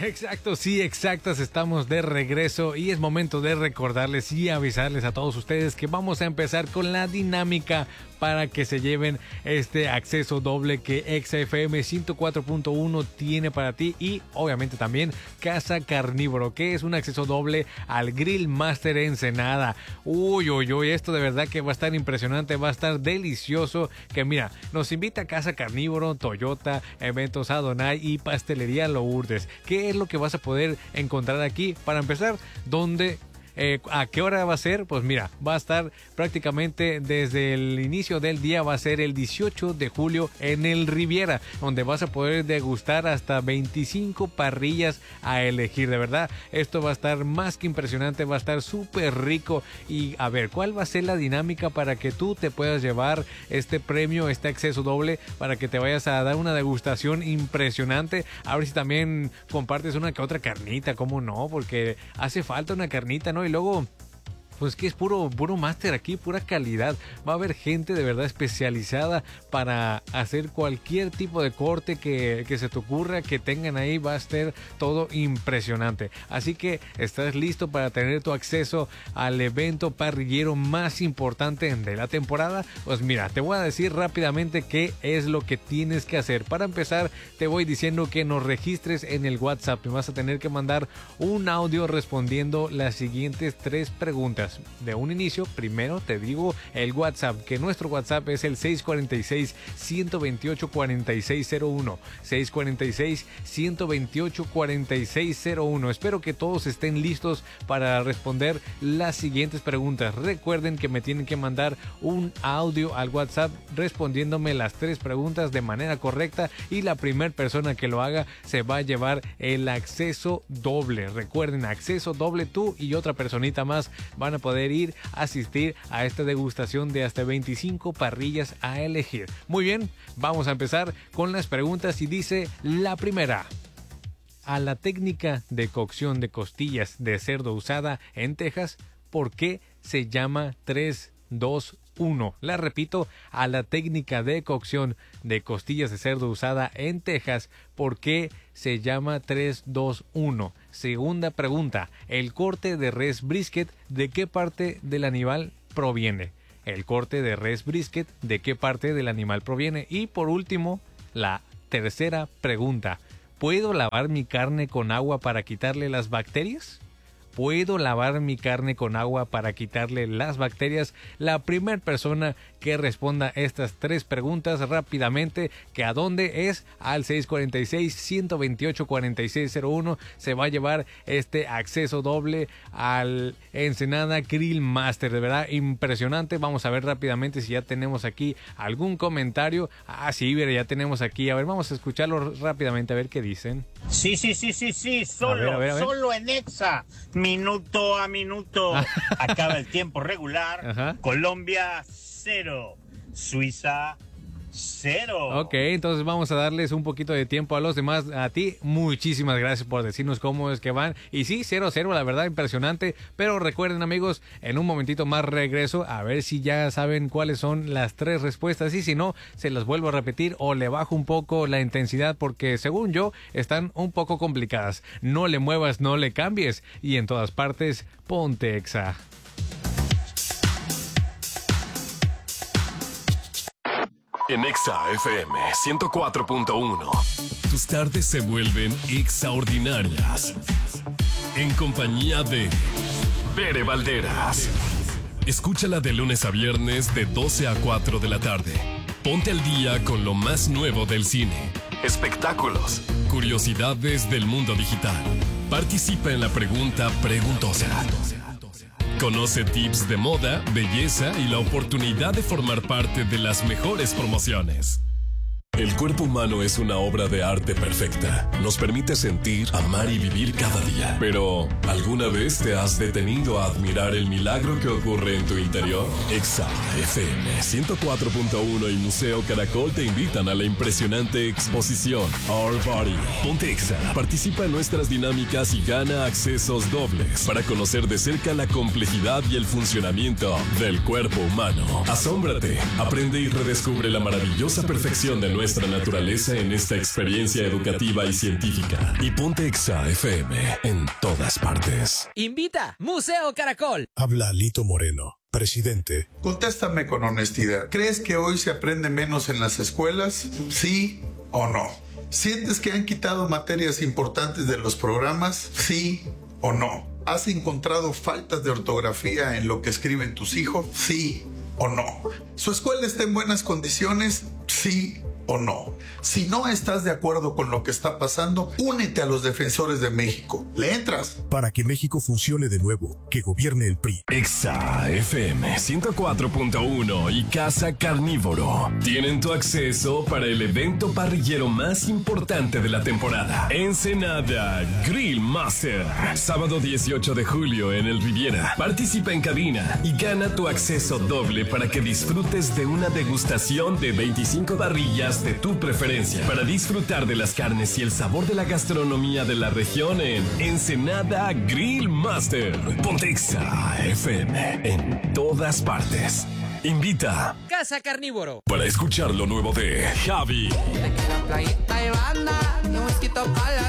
Exacto, sí, exactas, estamos de regreso y es momento de recordarles y avisarles a todos ustedes que vamos a empezar con la dinámica para que se lleven este acceso doble que Exa FM 104.1 tiene para ti y obviamente también Casa Carnívoro, que es un acceso doble al Grill Master Ensenada. Uy, esto de verdad que va a estar impresionante, va a estar delicioso, que mira, nos invita Casa Carnívoro, Toyota, Eventos Adonai y Pastelería Lourdes. ¿Qué es lo que vas a poder encontrar aquí? Para empezar, ¿dónde? ¿A qué hora va a ser? Pues mira, va a estar prácticamente desde el inicio del día, va a ser el 18 de julio en el Riviera, donde vas a poder degustar hasta 25 parrillas a elegir. De verdad, esto va a estar más que impresionante, va a estar súper rico. Y a ver, ¿cuál va a ser la dinámica para que tú te puedas llevar este premio, este acceso doble, para que te vayas a dar una degustación impresionante? A ver si también compartes una que otra carnita, ¿cómo no? Porque hace falta una carnita, ¿no? Y luego, pues que es puro máster aquí, pura calidad. Va a haber gente de verdad especializada para hacer cualquier tipo de corte que se te ocurra, que tengan ahí. Va a ser todo impresionante. Así que, ¿estás listo para tener tu acceso al evento parrillero más importante de la temporada? Pues mira, te voy a decir rápidamente qué es lo que tienes que hacer. Para empezar, te voy diciendo que nos registres en el WhatsApp. Me vas a tener que mandar un audio respondiendo las siguientes 3 preguntas. De un inicio, primero te digo el WhatsApp, que nuestro WhatsApp es el 646-128-4601, 646-128-4601. Espero que todos estén listos para responder las siguientes preguntas. Recuerden que me tienen que mandar un audio al WhatsApp respondiéndome las 3 preguntas de manera correcta y la primera persona que lo haga se va a llevar el acceso doble. Recuerden, acceso doble, tú y otra personita más van a poder ir a asistir a esta degustación de hasta 25 parrillas a elegir. Muy bien, vamos a empezar con las preguntas y dice la primera. A la técnica de cocción de costillas de cerdo usada en Texas, ¿por qué se llama 3-2-1? La repito, a la técnica de cocción de costillas de cerdo usada en Texas, ¿por qué se llama 3-2-1? Segunda pregunta, el corte de res brisket, ¿de qué parte del animal proviene? El corte de res brisket, ¿de qué parte del animal proviene? Y por último, la tercera pregunta, ¿puedo lavar mi carne con agua para quitarle las bacterias? ¿Puedo lavar mi carne con agua para quitarle las bacterias? La primera persona que responda estas 3 preguntas rápidamente, que a dónde es, al 646-128-4601, se va a llevar este acceso doble al Ensenada Grill Master. De verdad, impresionante. Vamos a ver rápidamente si ya tenemos aquí algún comentario. Ah, sí, ya tenemos aquí. A ver, vamos a escucharlo rápidamente, a ver qué dicen. Sí, solo, a ver. solo en Exa, minuto a minuto. Acaba el tiempo regular. Ajá. Colombia 0, Suiza 0. Ok, entonces vamos a darles un poquito de tiempo a los demás. A ti, muchísimas gracias por decirnos cómo es que van. Y sí, 0-0, la verdad, impresionante. Pero recuerden, amigos, en un momentito más regreso a ver si ya saben cuáles son las 3 respuestas. Y si no, se las vuelvo a repetir o le bajo un poco la intensidad porque, según yo, están un poco complicadas. No le muevas, no le cambies. Y en todas partes, ponte Exa. En Exa FM 104.1. Tus tardes se vuelven extraordinarias. En compañía de Bere Valderas. Escúchala de lunes a viernes de 12 a 4 de la tarde. Ponte al día con lo más nuevo del cine, espectáculos, curiosidades del mundo digital. Participa en la pregunta preguntosa. Conoce tips de moda, belleza y la oportunidad de formar parte de las mejores promociones. El cuerpo humano es una obra de arte perfecta. Nos permite sentir, amar y vivir cada día. Pero, ¿alguna vez te has detenido a admirar el milagro que ocurre en tu interior? Exa FM 104.1 y Museo Caracol te invitan a la impresionante exposición Our Body. Ponte Exa. Participa en nuestras dinámicas y gana accesos dobles para conocer de cerca la complejidad y el funcionamiento del cuerpo humano. Asómbrate, aprende y redescubre la maravillosa perfección de nuestro nuestra naturaleza en esta experiencia educativa y científica. Y ponte Exa FM en todas partes. Invita Museo Caracol. Habla Lito Moreno, presidente. Contéstame con honestidad. ¿Crees que hoy se aprende menos en las escuelas? ¿Sí o no? ¿Sientes que han quitado materias importantes de los programas? ¿Sí o no? ¿Has encontrado faltas de ortografía en lo que escriben tus hijos? ¿Sí o no? ¿Su escuela está en buenas condiciones? ¿Sí o no? Si no estás de acuerdo con lo que está pasando, únete a los defensores de México. ¿Le entras? Para que México funcione de nuevo, que gobierne el PRI. Exa FM 104.1 y Casa Carnívoro tienen tu acceso para el evento parrillero más importante de la temporada. Ensenada Grill Master. Sábado 18 de julio en el Riviera. Participa en cabina y gana tu acceso doble para que disfrutes de una degustación de 25 parrillas de tu preferencia para disfrutar de las carnes y el sabor de la gastronomía de la región en Ensenada Grill Master. Ponte Exa FM en todas partes. Invita Casa Carnívoro. para escuchar lo nuevo de Javi,